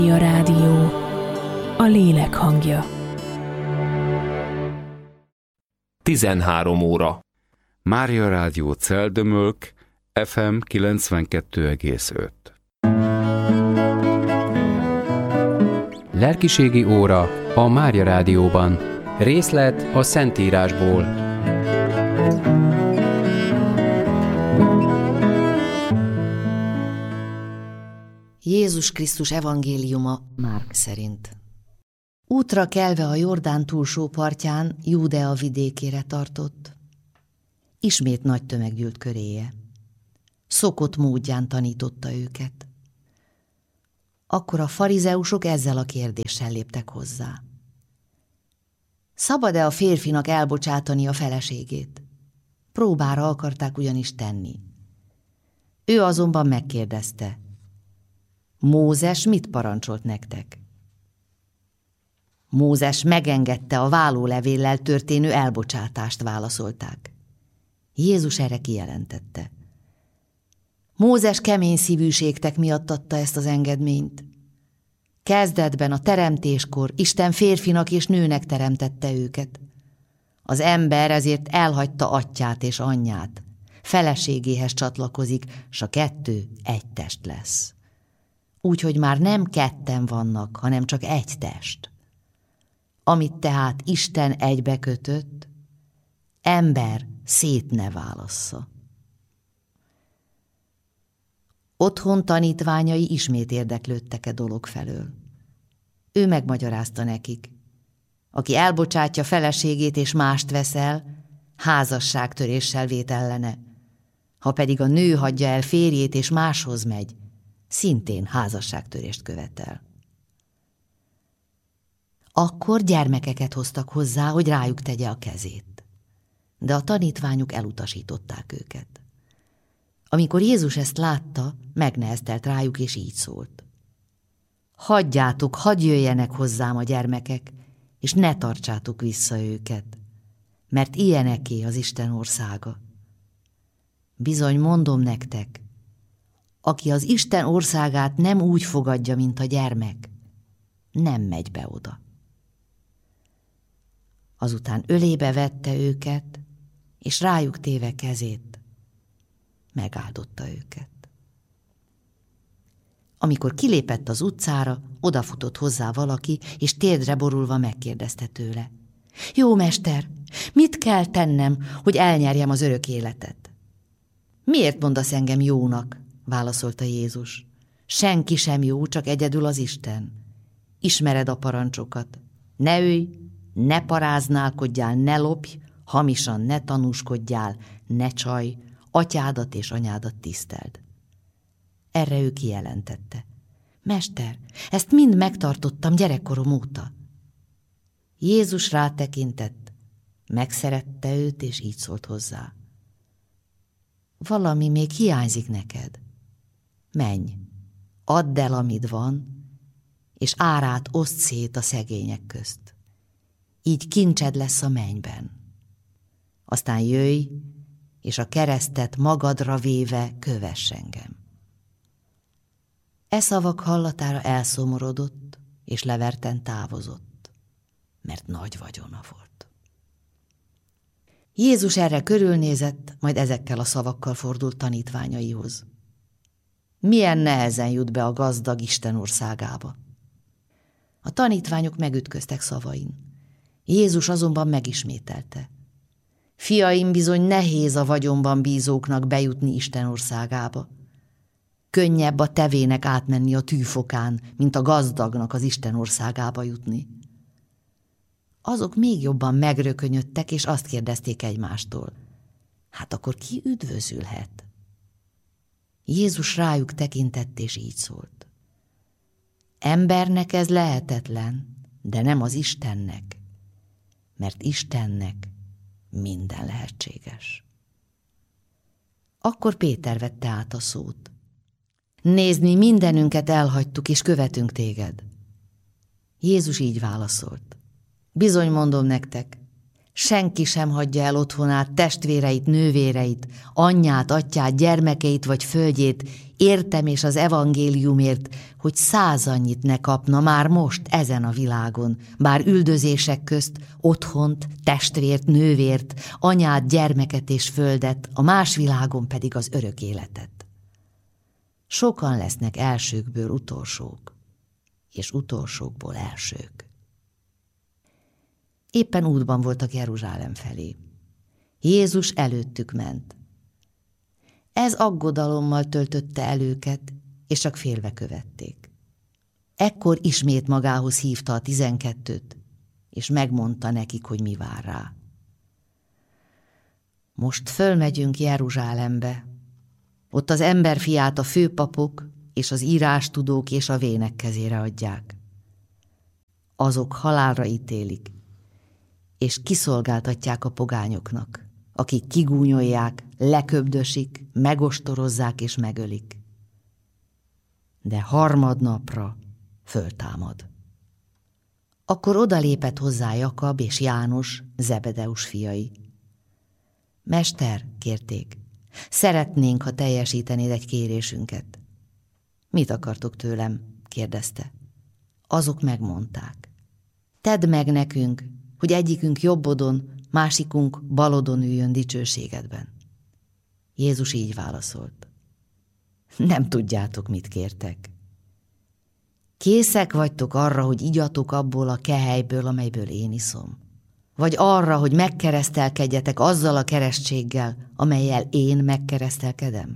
A rádió, a lélek hangja. 13 óra. Mária Rádió Celdömölk, FM 92,5. Lelkiségi óra a Mária Rádióban. Részlet a Szentírásból. Jézus Krisztus evangéliuma Márk szerint. Útra kelve a Jordán túlsó partján Júdea vidékére tartott. Ismét nagy tömeg gyűlt köréje. Szokott módján tanította őket. Akkor a farizeusok ezzel a kérdéssel léptek hozzá. Szabad-e a férfinak elbocsátani a feleségét? Próbára akarták ugyanis tenni. Ő azonban megkérdezte: Mózes mit parancsolt nektek? Mózes megengedte a vállólevéllel történő elbocsátást, válaszolták. Jézus erre kijelentette: Mózes kemény szívűségtek miatt adta ezt az engedményt. Kezdetben a teremtéskor Isten férfinak és nőnek teremtette őket. Az ember ezért elhagyta atyját és anyját, feleségéhez csatlakozik, s a kettő egy test lesz. Úgyhogy már nem ketten vannak, hanem csak egy test. Amit tehát Isten egybe kötött, ember szét ne válassza. Otthon tanítványai ismét érdeklődtek e dolog felől. Ő megmagyarázta nekik: aki elbocsátja feleségét és mást veszel, házasságtöréssel vét ellene. Ha pedig a nő hagyja el férjét és máshoz megy, szintén házasságtörést követel. Akkor gyermekeket hoztak hozzá, hogy rájuk tegye a kezét. De a tanítványok elutasították őket. Amikor Jézus ezt látta, megneheztelt rájuk, és így szólt: hagyjátok, hadd jöjjenek hozzám a gyermekek, és ne tartsátok vissza őket, mert ilyeneké az Isten országa. Bizony mondom nektek, aki az Isten országát nem úgy fogadja, mint a gyermek, nem megy be oda. Azután ölébe vette őket, és rájuk téve kezét, megáldotta őket. Amikor kilépett az utcára, odafutott hozzá valaki, és térdre borulva megkérdezte tőle: Jó mester, mit kell tennem, hogy elnyerjem az örök életet? Miért mondasz engem jónak? Válaszolta Jézus. Senki sem jó, csak egyedül az Isten. Ismered a parancsokat. Ne ölj, ne paráználkodjál, ne lopj, hamisan ne tanúskodjál, ne csalj, atyádat és anyádat tiszteld. Erre ő kijelentette: Mester, ezt mind megtartottam gyerekkorom óta. Jézus rátekintett, megszerette őt, és így szólt hozzá: valami még hiányzik neked. Menj, add el, amit van, és árát oszd szét a szegények közt. Így kincsed lesz a mennyben. Aztán jöjj, és a keresztet magadra véve kövess engem. E szavak hallatára elszomorodott, és leverten távozott, mert nagy vagyona volt. Jézus erre körülnézett, majd ezekkel a szavakkal fordult tanítványaihoz: milyen nehezen jut be a gazdag Isten országába. A tanítványok megütköztek szavain. Jézus azonban megismételte: fiaim, bizony nehéz a vagyonban bízóknak bejutni Isten országába. Könnyebb a tevének átmenni a tűfokán, mint a gazdagnak az Isten országába jutni. Azok még jobban megrökönyödtek, és azt kérdezték egymástól: hát akkor ki üdvözülhet? Jézus rájuk tekintett, és így szólt: embernek ez lehetetlen, de nem az Istennek, mert Istennek minden lehetséges. Akkor Péter vette át a szót: nézd, mi mindenünket elhagytuk, és követünk téged. Jézus így válaszolt: bizony mondom nektek, Senki sem hagyja el otthonát, testvéreit, nővéreit, anyját, atyát, gyermekeit vagy földjét, értem és az evangéliumért, hogy 100 annyit ne kapna már most ezen a világon, bár üldözések közt otthont, testvért, nővért, anyát, gyermeket és földet, a más világon pedig az örök életet. Sokan lesznek elsőkből utolsók, és utolsókból elsők. Éppen útban voltak Jeruzsálem felé. Jézus előttük ment. Ez aggodalommal töltötte el őket, és csak félve követték. Ekkor ismét magához hívta a 12-t, és megmondta nekik, hogy mi vár rá. Most fölmegyünk Jeruzsálembe. Ott az emberfiát a főpapok és az írástudók és a vének kezére adják. Azok halálra ítélik, és kiszolgáltatják a pogányoknak, akik kigúnyolják, leköbdösik, megostorozzák és megölik. De harmadnapra föltámad. Akkor odalépett hozzá Jakab és János, Zebedeus fiai. Mester, kérték, szeretnénk, ha teljesítenéd egy kérésünket. Mit akartok tőlem? Kérdezte. Azok megmondták. Tedd meg nekünk, hogy egyikünk jobbodon, másikunk balodon üljön dicsőségedben. Jézus így válaszolt. Nem tudjátok, mit kértek. Készek vagytok arra, hogy igyatok abból a kehelyből, amelyből én iszom? Vagy arra, hogy megkeresztelkedjetek azzal a keresztséggel, amellyel én megkeresztelkedem?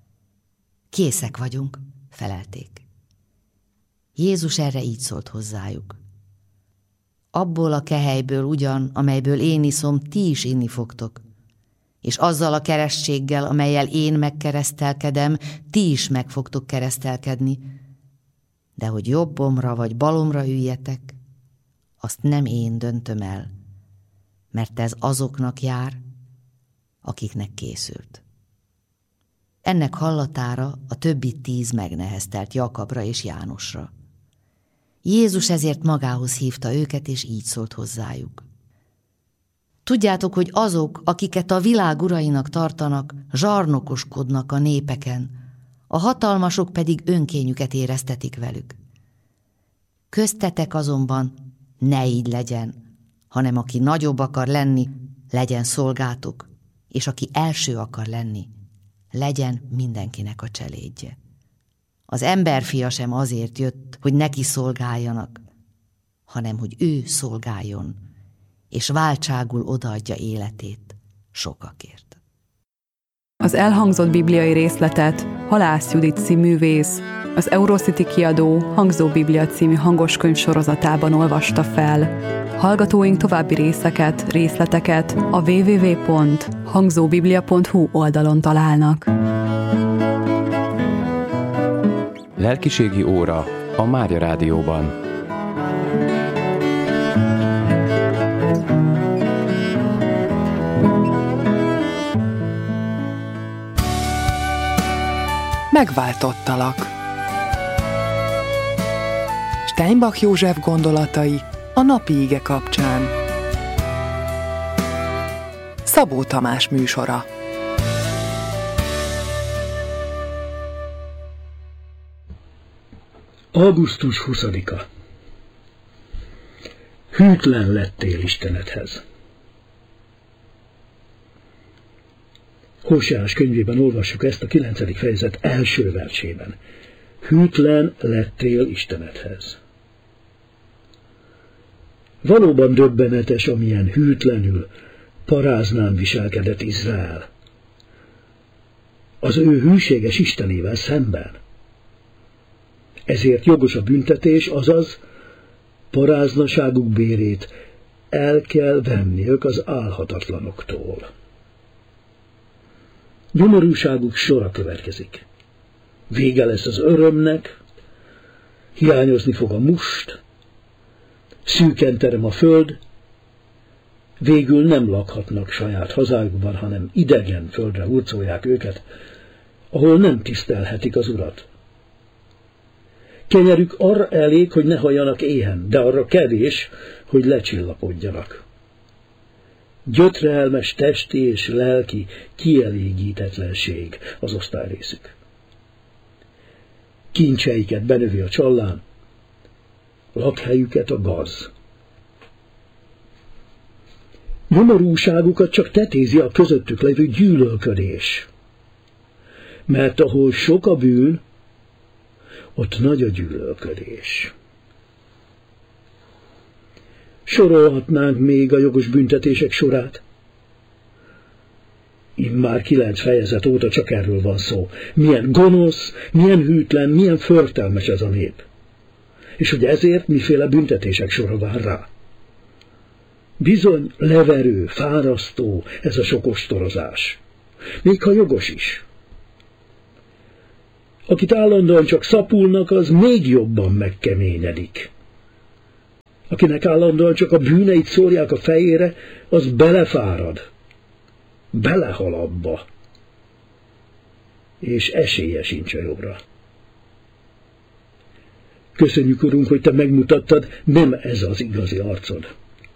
Készek vagyunk, felelték. Jézus erre így szólt hozzájuk. Abból a kehelyből ugyan, amelyből én iszom, ti is inni fogtok, és azzal a keresztséggel, amellyel én megkeresztelkedem, ti is meg fogtok keresztelkedni, de hogy jobbomra vagy balomra üljetek, azt nem én döntöm el, mert ez azoknak jár, akiknek készült. Ennek hallatára a többi 10 megneheztelt Jakabra és Jánosra. Jézus ezért magához hívta őket, és így szólt hozzájuk. Tudjátok, hogy azok, akiket a világ urainak tartanak, zsarnokoskodnak a népeken, a hatalmasok pedig önkényüket éreztetik velük. Köztetek azonban ne így legyen, hanem aki nagyobb akar lenni, legyen szolgátok, és aki első akar lenni, legyen mindenkinek a cselédje. Az emberfia sem azért jött, hogy neki szolgáljanak, hanem hogy ő szolgáljon, és váltságul odaadja életét sokakért. Az elhangzott bibliai részletet Halász Judit színművész, az Eurocity kiadó Hangzó Biblia című hangoskönyv sorozatában olvasta fel. Hallgatóink további részleteket a www.hangzobiblia.hu oldalon találnak. Lelkiségi óra a Mária Rádióban. Megváltottalak. Steinbach József gondolatai a napi ige kapcsán. Szabó Tamás műsora. Augusztus 20-a. Hűtlen lettél Istenedhez. Hóseás könyvében olvassuk ezt a 9. fejezet első versében. Hűtlen lettél Istenedhez. Valóban döbbenetes, amilyen hűtlenül, paráznán viselkedett Izrael. Az ő hűséges Istenével szemben. Ezért jogos a büntetés, azaz paráznaságuk bérét el kell venniük az álhatatlanoktól. Nyomorúságuk sora következik. Vége lesz az örömnek, hiányozni fog a must, szűken terem a föld, végül nem lakhatnak saját hazájukban, hanem idegen földre hurcolják őket, ahol nem tisztelhetik az Urat. Kenyerük arra elég, hogy ne halljanak éhen, de arra kevés, hogy lecsillapodjanak. gyötrelmes testi és lelki kielégítetlenség az osztályrészük. Kincseiket benövi a csallán, lakhelyüket a gaz. Nyomorúságukat csak tetézi a közöttük levő gyűlölködés. Mert ahol sok a bűn, ott nagy a gyűlölködés. Sorolhatnánk még a jogos büntetések sorát. Immár 9 fejezet óta csak erről van szó. Milyen gonosz, milyen hűtlen, milyen förtelmes ez a nép. És hogy ezért miféle büntetések sora vár rá. Bizony leverő, fárasztó ez a sok ostorozás. Még ha jogos is. Akit állandóan csak szapulnak, az még jobban megkeményedik. Akinek állandóan csak a bűneit szórják a fejére, az belefárad. Belehal abba. És esélye sincs a jobbra. Köszönjük, Urunk, hogy Te megmutattad, nem ez az igazi arcod.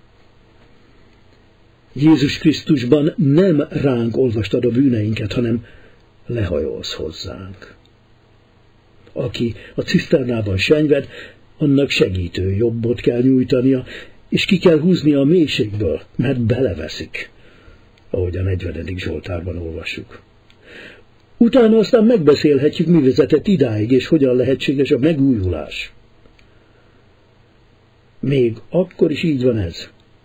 Jézus Krisztusban nem ránk olvastad a bűneinket, hanem lehajolsz hozzánk. Aki a ciszternában senyved, annak segítő jobbot kell nyújtania, és ki kell húznia a mélységből, mert beleveszik, ahogy a 40. Zsoltárban olvassuk. Utána aztán megbeszélhetjük, mi vezetett idáig, és hogyan lehetséges a megújulás. Még akkor is így van ez.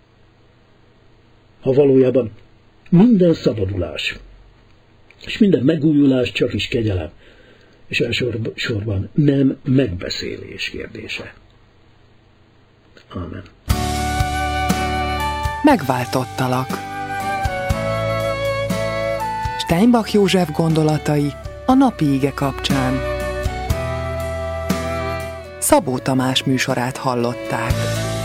Ha valójában minden szabadulás, és minden megújulás csak is kegyelem, és elsősorban nem megbeszélés kérdése. Ámen. Megváltottalak. Steinbach József gondolatai a napi ige kapcsán. Szabó Tamás műsorát hallották.